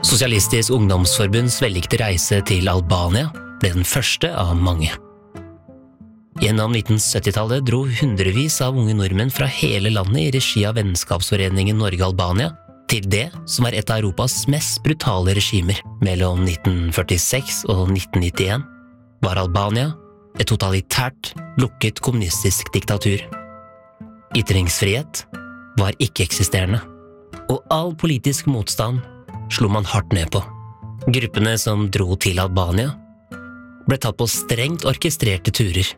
Sosialistisk Ungdomsforbunds vellykkede reise til Albania ble den første av mange. Gjennom 1970-tallet dro hundrevis av unge nordmenn fra hele landet i regi av Vennskapsforeningen Norge-Albania til det som var et av Europas mest brutale regimer. Mellom 1946 og 1991 var Albania et totalitært, lukket kommunistisk diktatur. Ytringsfrihet var ikke-eksisterende, og all politisk motstand slo man hardt ned på. Gruppene som dro til Albania ble tatt på strengt orkestrerte turer.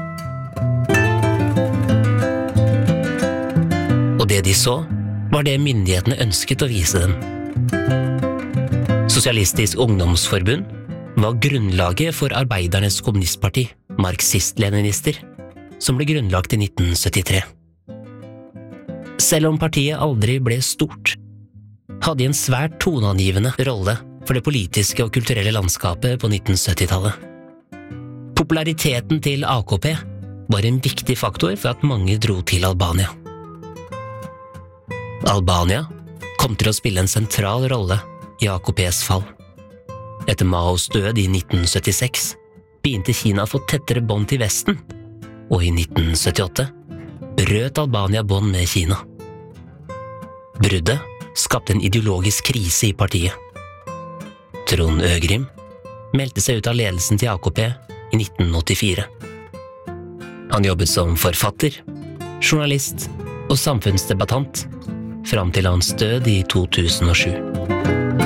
Og det de så, var det myndighetene ønsket å vise dem. Sosialistisk Ungdomsforbund var grunnlaget for Arbeidernes kommunistparti, marxist-leninister, som ble grunnlagt i 1973. Selv om partiet aldri ble stort, hadde de en svært toneangivende rolle for det politiske og kulturelle landskapet på 1970-tallet. Populariteten til AKP var en viktig faktor for at mange dro til Albania. Albania kom til å spille en sentral rolle i AKPs fall. Etter Maos død i 1976 begynte Kina å få tettere bånd til Vesten, og i 1978 brøt Albania bånd med Kina. Bruddet skapte en ideologisk krise i partiet. Trond Øgrim meldte seg ut av ledelsen til AKP i 1984. Han jobbet som forfatter, journalist og samfunnsdebattant fram til hans død i 2007.